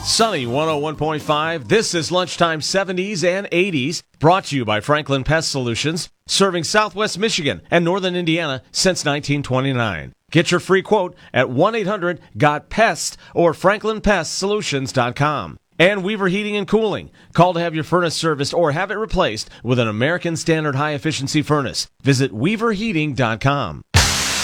Sunny 101.5. This is Lunchtime 70s and 80s, brought to you by Franklin Pest Solutions, serving Southwest Michigan and Northern Indiana since 1929. Get your free quote at 1-800-GOT-PEST or franklinpestsolutions.com. And Weaver Heating and Cooling. Call to have your furnace serviced or have it replaced with an American Standard high-efficiency furnace. Visit weaverheating.com.